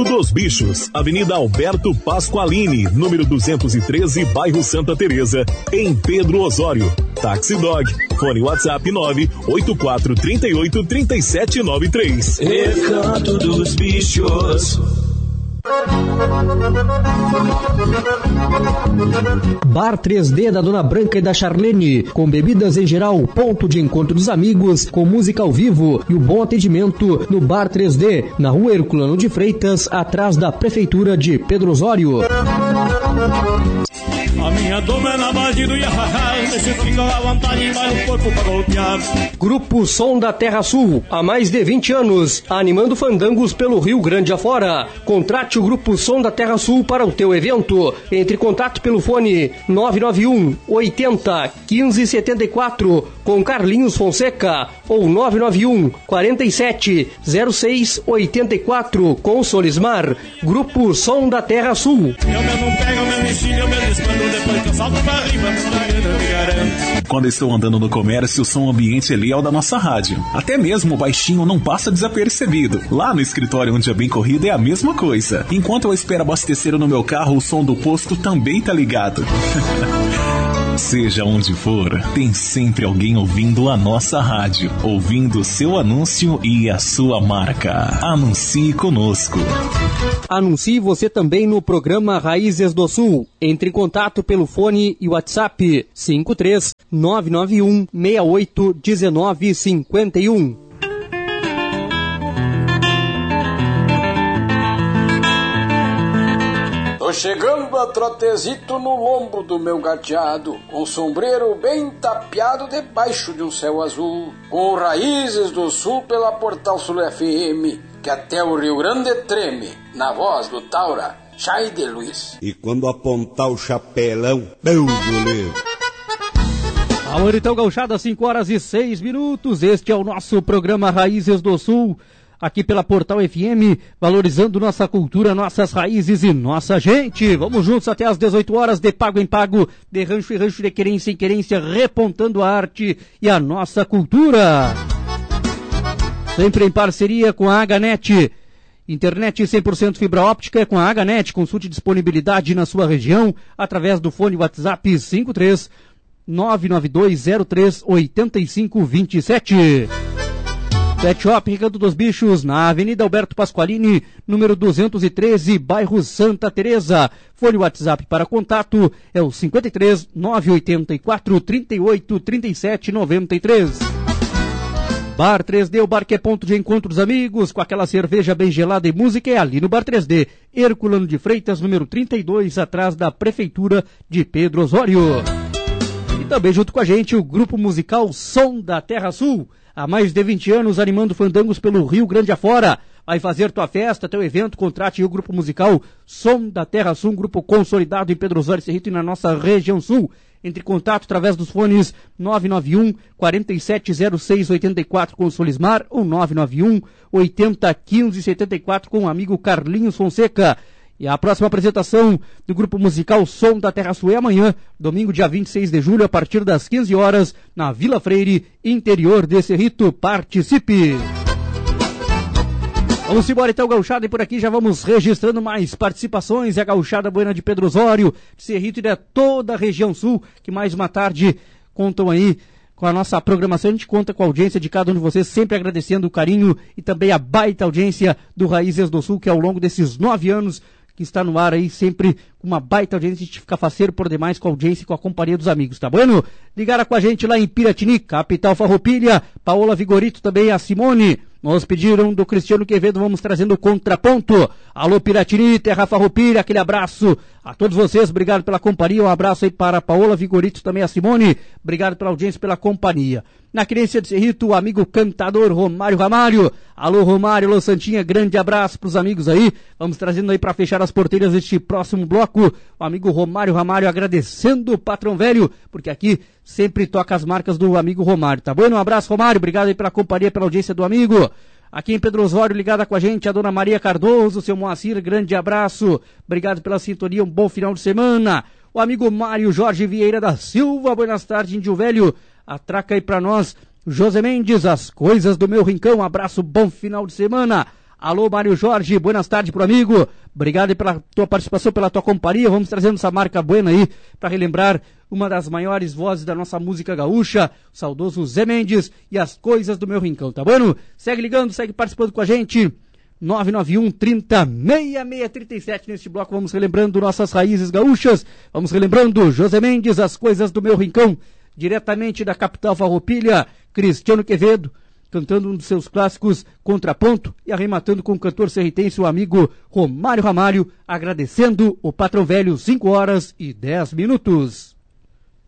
dos Bichos, Avenida Alberto Pasqualini, número 213, bairro Santa Teresa, em Pedro Osório. Taxi Dog, fone WhatsApp 984383793. Recanto dos Bichos. Bar 3D da Dona Branca e da Charlene, com bebidas em geral, ponto de encontro dos amigos, com música ao vivo e o bom atendimento no Bar 3D, na Rua Herculano de Freitas, atrás da Prefeitura de Pedro Osório. A minha doma é na base do Iahahá, deixa fica à vontade, mais o corpo pra golpear. Grupo Som da Terra Sul, há mais de 20 anos, animando fandangos pelo Rio Grande afora. Contrate o Grupo Som da Terra Sul para o teu evento. Entre em contato pelo fone 991 80 15 74 com Carlinhos Fonseca ou 991 47 06 84 com Solismar. Grupo Som da Terra Sul. Quando estou andando no comércio, o som ambiente ali é o da nossa rádio. Até mesmo o baixinho não passa desapercebido. Lá no escritório onde é bem corrido é a mesma coisa. Enquanto eu espero abastecer no meu carro, o som do posto também tá ligado. Seja onde for, tem sempre alguém ouvindo a nossa rádio, ouvindo o seu anúncio e a sua marca. Anuncie conosco. Anuncie você também no programa Raízes do Sul. Entre em contato pelo fone e WhatsApp 53 991 68 19 51. Tô chegando a trotezito no lombo do meu gateado, com sombreiro bem tapeado debaixo de um céu azul, com Raízes do Sul pela Portal Sul FM, que até o Rio Grande treme, na voz do Taura, Chay de Luiz. E quando apontar o chapelão, meu goleiro. Alô, então, gauchada, 5h06. Este é o nosso programa Raízes do Sul, aqui pela Portal FM, valorizando nossa cultura, nossas raízes e nossa gente. Vamos juntos até às 18 horas, de pago em pago, de rancho em rancho, de querência em querência, repontando a arte e a nossa cultura. Sempre em parceria com a HNet. Internet 100% fibra óptica com a HNet. Consulte disponibilidade na sua região através do fone WhatsApp 53 99203 8527. Pet Shop Recanto dos Bichos, na Avenida Alberto Pasqualini, número 213, bairro Santa Teresa. Fone WhatsApp para contato é o 53 984 38 37 93. Bar 3D, o bar que é ponto de encontro dos amigos, com aquela cerveja bem gelada e música, é ali no Bar 3D, Herculano de Freitas, número 32, atrás da Prefeitura de Pedro Osório. E também junto com a gente o grupo musical Som da Terra Sul, há mais de 20 anos animando fandangos pelo Rio Grande afora. Vai fazer tua festa, teu evento, contrate o grupo musical Som da Terra Sul, um grupo consolidado em Pedro Osório, Cerrito e na nossa região sul. Entre em contato através dos fones 991 4706 84 com o Solismar ou 991 80 15 74 com o amigo Carlinhos Fonseca. E a próxima apresentação do grupo musical Som da Terra Sul é amanhã, domingo, dia 26 de julho, a partir das 15 horas, na Vila Freire, interior de Cerrito. Participe! Vamos embora então, gauchada, e por aqui já vamos registrando mais participações. É a gauchada buena de Pedro Osório, de Cerrito e de toda a região sul, que mais uma tarde contam aí com a nossa programação. A gente conta com a audiência de cada um de vocês, sempre agradecendo o carinho e também a baita audiência do Raízes do Sul, que ao longo desses 9 anos que está no ar aí, sempre com uma baita audiência. A gente fica faceiro por demais com a audiência e com a companhia dos amigos, tá bueno? Ligaram com a gente lá em Piratini, capital Farroupilha, Paola Vigorito, também a Simone. Nos pediram do Cristiano Quevedo, vamos trazendo o contraponto. Alô Piratini, Terra Farroupilha, aquele abraço a todos vocês, obrigado pela companhia, um abraço aí para a Paola Vigorito, também a Simone, obrigado pela audiência, pela companhia. Na querência de Cerrito, o amigo cantador Romário Ramalho. Alô Romário, alô Santinha, grande abraço pros amigos aí. Vamos trazendo aí para fechar as porteiras deste próximo bloco, o amigo Romário Ramalho agradecendo o patrão velho, porque aqui sempre toca as marcas do amigo Romário, tá bom? Um abraço, Romário, obrigado aí pela companhia, pela audiência do amigo. Aqui em Pedro Osório, ligada com a gente, a dona Maria Cardoso, seu Moacir, grande abraço, obrigado pela sintonia, um bom final de semana. O amigo Mário Jorge Vieira da Silva, buenas tardes, Índio Velho, atraca aí pra nós, José Mendes, as coisas do meu rincão, abraço, bom final de semana. Alô, Mário Jorge, buenas tardes pro amigo. Obrigado aí pela tua participação, pela tua companhia. Vamos trazendo essa marca buena aí para relembrar uma das maiores vozes da nossa música gaúcha, o saudoso Zé Mendes e as coisas do meu rincão, tá bueno? Segue ligando, segue participando com a gente. 991 30 6637. Neste bloco vamos relembrando nossas raízes gaúchas. Vamos relembrando José Mendes, as coisas do meu rincão. Diretamente da capital farroupilha, Cristiano Quevedo, cantando um dos seus clássicos, Contraponto, e arrematando com o cantor serritense, o amigo Romário Ramalho, agradecendo o patrão velho, 5 horas e 10 minutos.